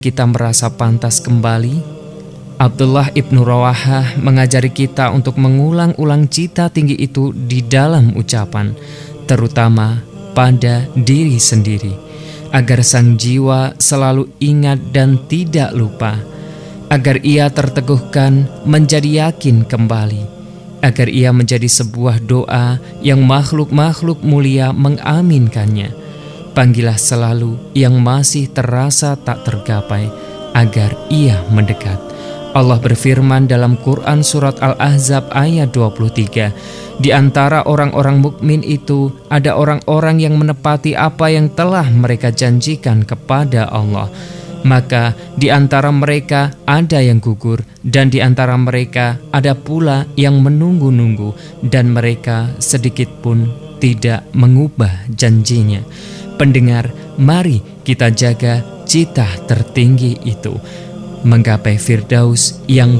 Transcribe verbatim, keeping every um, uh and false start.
kita merasa pantas kembali? Abdullah ibnu Rawahah mengajari kita untuk mengulang-ulang cita tinggi itu di dalam ucapan, terutama pada diri sendiri, agar sang jiwa selalu ingat dan tidak lupa, agar ia terteguhkan menjadi yakin kembali, agar ia menjadi sebuah doa yang makhluk-makhluk mulia mengaminkannya. Panggillah selalu yang masih terasa tak tergapai, agar ia mendekat. Allah berfirman dalam Quran surat Al-Ahzab ayat dua puluh tiga, di antara orang-orang mukmin itu ada orang-orang yang menepati apa yang telah mereka janjikan kepada Allah. Maka di antara mereka ada yang gugur, dan di antara mereka ada pula yang menunggu-nunggu, dan mereka sedikit pun tidak mengubah janjinya. Pendengar, mari kita jaga cita tertinggi itu, menggapai Firdaus yang